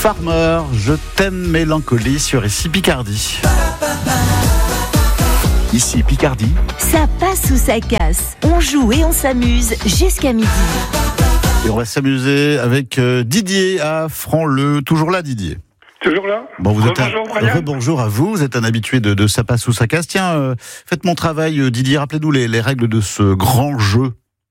Farmer, je t'aime mélancolie sur ici Picardie. Ici Picardie. Ça passe ou ça casse. On joue et on s'amuse jusqu'à midi. Et on va s'amuser avec Didier à Franc-le. Toujours là, Didier? Toujours là. Bon, vous êtes Bonjour, Brian. Bonjour à vous. Vous êtes un habitué de ça passe ou ça casse. Tiens, faites mon travail, Didier. Rappelez-nous les règles de ce grand jeu.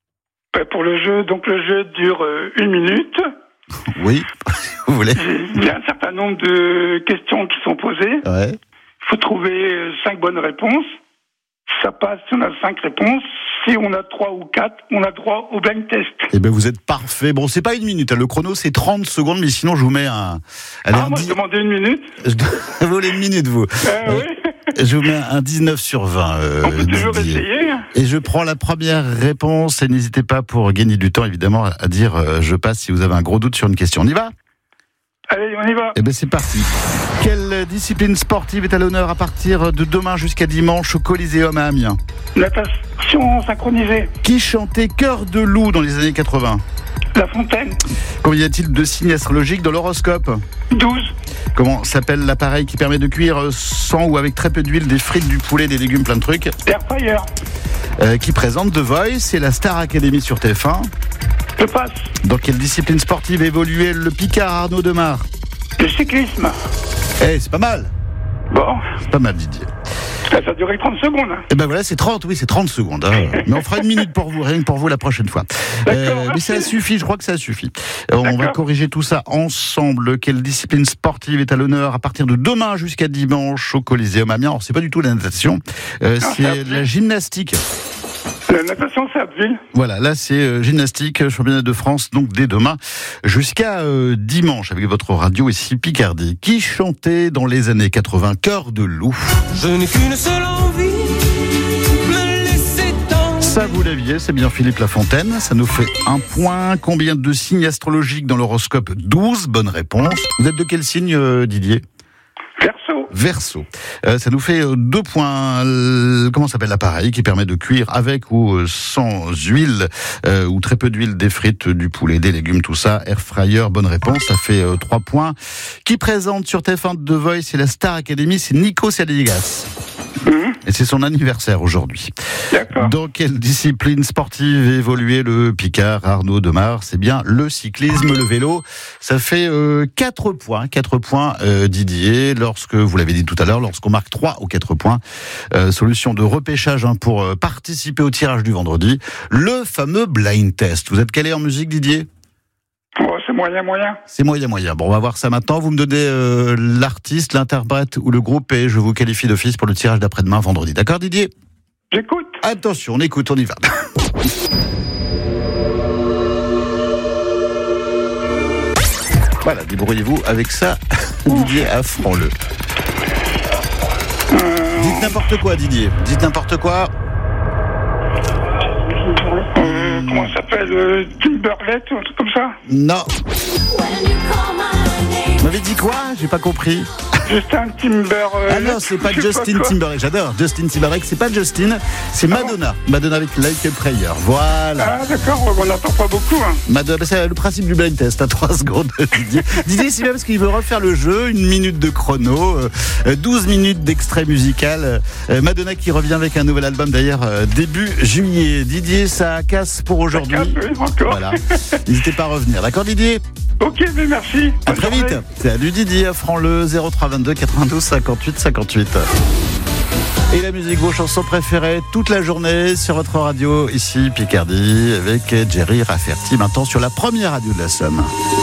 Pour le jeu, donc le jeu dure 1 minute. Oui, vous voulez. Il y a un certain nombre de questions qui sont posées. Ouais. Il faut trouver 5 bonnes réponses. Si ça passe, on a 5 réponses. Si on a 3 ou 4, on a droit au blind test. Eh bien, vous êtes parfait. Bon, c'est pas 1 minute. Le chrono, c'est 30 secondes, mais sinon, je vous mets un... Allez, moi, je demandais 1 minute. Vous voulez 1 minute, vous. Oui. Je vous mets un 19 sur 20. On peut toujours Didier. essayer. Et je prends la première réponse. Et n'hésitez pas, pour gagner du temps, évidemment, à dire je passe si vous avez un gros doute sur une question. On y va ? Allez, on y va. Eh bien, c'est parti. Quelle discipline sportive est à l'honneur à partir de demain jusqu'à dimanche au Coliseum à Amiens ? Natation synchronisée. Qui chantait Cœur de loup dans les années 80 ? La Fontaine. Combien y a-t-il de signes astrologiques dans l'horoscope ? 12. Comment s'appelle l'appareil qui permet de cuire sans ou avec très peu d'huile des frites, du poulet, des légumes, plein de trucs ? Air fryer. Qui présente The Voice et la Star Academy sur TF1 ? Je passe. Dans quelle discipline sportive évoluait le Picard Arnaud Demar ? Le cyclisme. C'est pas mal. Bon. C'est pas mal, Didier. Ça a duré 30 secondes. Et ben voilà, c'est 30 secondes. Mais on fera 1 minute pour vous, rien que pour vous la prochaine fois. Mais ça suffit, je crois que ça suffit. On va corriger tout ça ensemble. Quelle discipline sportive est à l'honneur à partir de demain jusqu'à dimanche au Coliseum Amiens ? Alors, c'est pas du tout la natation, c'est la gymnastique. La natation, c'est Abbeville. Voilà, là c'est gymnastique, championnat de France, donc dès demain jusqu'à dimanche avec votre radio ici Picardie. Qui chantait dans les années 80 Cœur de loup ? Je n'ai qu'une seule envie, me laisser danser. Ça vous l'aviez, c'est bien Philippe Lafontaine. Ça nous fait 1 point. Combien de signes astrologiques dans l'horoscope ? 12, bonne réponse. Vous êtes de quel signe, Didier ? Verseau. Ça nous fait 2 points. Comment s'appelle l'appareil qui permet de cuire avec ou sans huile ou très peu d'huile des frites, du poulet, des légumes, tout ça. Air fryer, bonne réponse. Ça fait 3 points. Qui présente sur TF1 The Voice et la Star Academy, c'est Nico Saligas. Et c'est son anniversaire aujourd'hui. D'accord. Dans quelle discipline sportive évoluait le Picard Arnaud Demar ? C'est bien le cyclisme, le vélo. Ça fait 4 points. 4 points, Didier. Lorsque, vous l'avez dit tout à l'heure, lorsqu'on marque 3 ou 4 points, solution de repêchage pour participer au tirage du vendredi. Le fameux blind test. Vous êtes calé en musique, Didier ? C'est moyen. C'est moyen. Bon, on va voir ça maintenant. Vous me donnez l'artiste, l'interprète ou le groupe et je vous qualifie d'office pour le tirage d'après-demain vendredi. D'accord, Didier ? J'écoute. Attention, on écoute, on y va. Voilà, débrouillez-vous avec ça, Didier à Franc-le. Dites n'importe quoi, Didier. Dites n'importe quoi. Comment ça s'appelle Timberlake ou un truc comme ça ? Non. Vous m'avez dit quoi ? J'ai pas compris. Justin Timberlake. Ah non, c'est pas Justin Timberlake. J'adore Justin Timberlake. C'est pas Justin, c'est Madonna. Madonna avec Like a Prayer. Voilà. Ah d'accord, on n'entend pas beaucoup. Madonna, c'est le principe du blind test. À 3 secondes, Didier. Didier, c'est bien parce qu'il veut refaire le jeu. 1 minute de chrono, 12 minutes d'extrait musical. Madonna qui revient avec un nouvel album d'ailleurs début juillet. Didier, ça casse pour aujourd'hui. Ça casse, oui, encore. Voilà. N'hésitez pas à revenir. D'accord, Didier ? Ok, mais merci. À très vite. Salut Didier, Franc-le 0322 92 58 58. Et la musique, vos chansons préférées toute la journée sur votre radio ici Picardie avec Jerry Rafferty maintenant sur la première radio de la Somme.